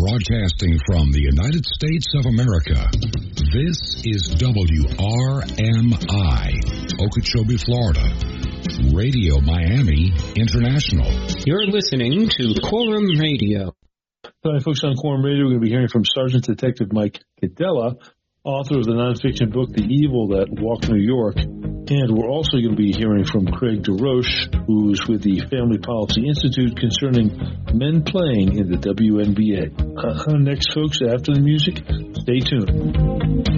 Broadcasting from the United States of America, this is WRMI, Okeechobee, Florida. Radio Miami International. You're listening to Quorum Radio. Tonight, folks, on Quorum Radio, we're going to be hearing from Sergeant Detective Mike Cadella, author of the nonfiction book, The Evil That Walked New York. And we're also going to be hearing from Craig DeRoche, who's with the Family Policy Institute concerning men playing in the WNBA. Next, folks, after the music, stay tuned.